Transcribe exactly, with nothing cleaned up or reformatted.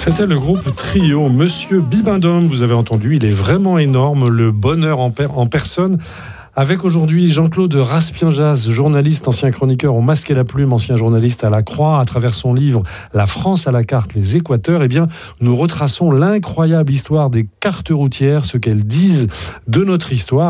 C'était le groupe Trio, Monsieur Bibendum, vous avez entendu, il est vraiment énorme, le bonheur en, per- en personne. Avec aujourd'hui Jean-Claude Raspienjas, journaliste, ancien chroniqueur au Masque et la Plume, ancien journaliste à la Croix, à travers son livre La France à la carte, les Équateurs, eh bien, nous retraçons l'incroyable histoire des cartes routières, ce qu'elles disent de notre histoire.